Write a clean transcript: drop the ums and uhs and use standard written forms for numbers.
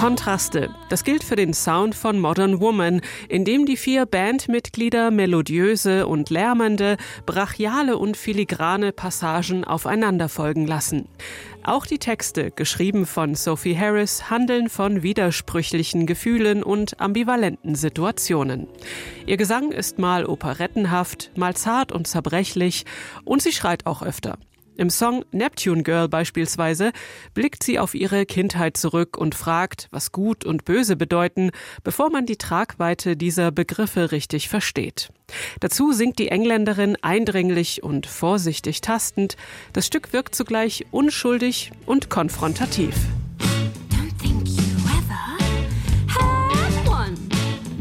Kontraste. Das gilt für den Sound von Modern Woman, in dem die 4 Bandmitglieder melodiöse und lärmende, brachiale und filigrane Passagen aufeinander folgen lassen. Auch die Texte, geschrieben von Sophie Harris, handeln von widersprüchlichen Gefühlen und ambivalenten Situationen. Ihr Gesang ist mal operettenhaft, mal zart und zerbrechlich und sie schreit auch öfter. Im Song Neptune Girl beispielsweise blickt sie auf ihre Kindheit zurück und fragt, was Gut und Böse bedeuten, bevor man die Tragweite dieser Begriffe richtig versteht. Dazu singt die Engländerin eindringlich und vorsichtig tastend. Das Stück wirkt zugleich unschuldig und konfrontativ.